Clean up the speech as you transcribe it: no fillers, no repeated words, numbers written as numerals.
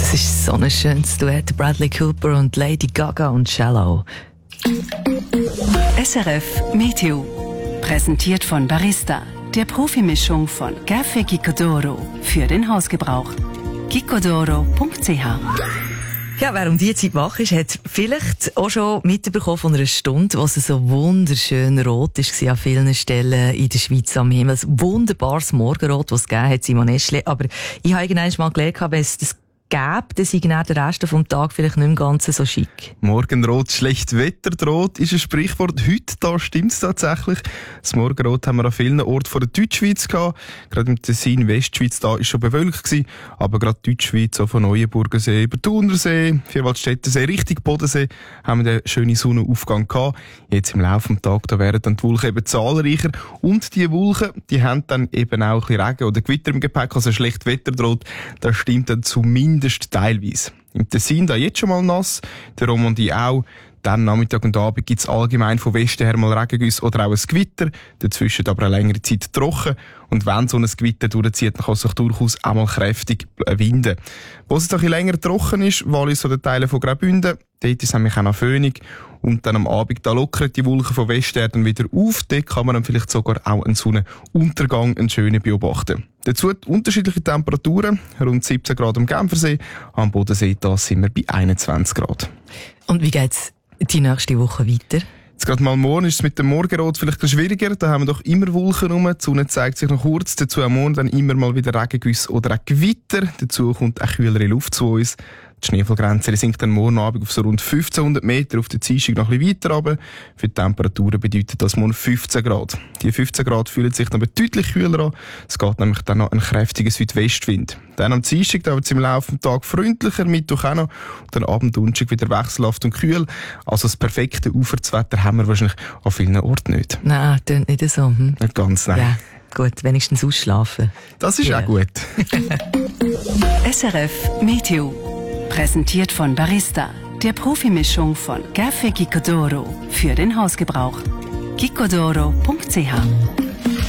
Es ist so ein schönes Duett. Bradley Cooper und Lady Gaga und Shallow. SRF Meteo. Präsentiert von Barista, der Profimischung von Café Gicodoro für den Hausgebrauch. gicodoro.ch. Ja, wer um diese Zeit wach ist, hat vielleicht auch schon mitbekommen von einer Stunde, wo es so wunderschön rot war an vielen Stellen in der Schweiz am Himmel. Ein wunderbares Morgenrot, das es gegeben hat, Simon Eschli. Aber ich habe irgendwann mal gelernt, wenn es das gäbe, dann sei der Rest vom Tag vielleicht nicht mehr ganz so schick. Morgenrot, schlecht Wetter droht, ist ein Sprichwort. Heute da stimmt es tatsächlich. Das Morgenrot haben wir an vielen Orten von der Deutschschweiz gehabt. Gerade im Tessin, Westschweiz, da ist schon bewölkt gewesen. Aber gerade die Deutschschweiz, so von Neuenburgersee über Thunersee, Vierwaldstättensee, Richtung Bodensee, haben wir den schönen Sonnenaufgang gehabt. Jetzt im Laufe des Tages, da werden dann die Wolken eben zahlreicher. Und die Wolken, die haben dann eben auch ein bisschen Regen oder Gewitter im Gepäck, also schlecht Wetter droht. Das stimmt dann zumindest teilweise. Im Tessin da jetzt schon mal nass, der Romandie auch. Dann Nachmittag und Abend gibt es allgemein von Westen her mal Regengüsse oder auch ein Gewitter. Dazwischen aber eine längere Zeit trocken. Und wenn so ein Gewitter durchzieht, dann kann es sich durchaus auch mal kräftig winden. Wo es ein bisschen länger trocken ist, Wallis oder Teile von Graubünden, dort ist nämlich auch noch föhnig. Und dann am Abend, da lockern die Wolken von Westen her dann wieder auf. Dort kann man dann vielleicht sogar auch einen Sonnenuntergang, einen schönen beobachten. Dazu unterschiedliche Temperaturen, rund 17 Grad am Genfersee, am Bodensee da sind wir bei 21 Grad. Und wie geht's die nächste Woche weiter? Jetzt gerade mal morgen ist es mit dem Morgenrot vielleicht ein schwieriger. Da haben wir doch immer Wolken rum. Die Sonne zeigt sich noch kurz. Dazu am Morgen dann immer mal wieder Regengüsse oder auch Gewitter. Dazu kommt auch kühlere Luft zu uns. Die Schneefallgrenze sinkt dann morgen Abend auf so rund 1500 Meter, auf der Dienstag noch ein bisschen weiter runter. Für die Temperaturen bedeutet das morgen 15 Grad. Die 15 Grad fühlen sich dann aber deutlich kühler an. Es geht nämlich dann noch ein kräftiger Südwestwind. Dann am Dienstag wird es im Laufe des Tages freundlicher, Mittwoch auch noch. Und dann Abend Donnerstag wieder wechselhaft und kühl. Also das perfekte Aufwärtswetter haben wir wahrscheinlich an vielen Orten nicht. Nein, klingt nicht so. Nicht ganz, nein. Ja, gut, wenigstens ausschlafen. Das ist auch gut. SRF Meteo. Präsentiert von Barista, der Profimischung von Café Gicodoro für den Hausgebrauch. gicodoro.ch.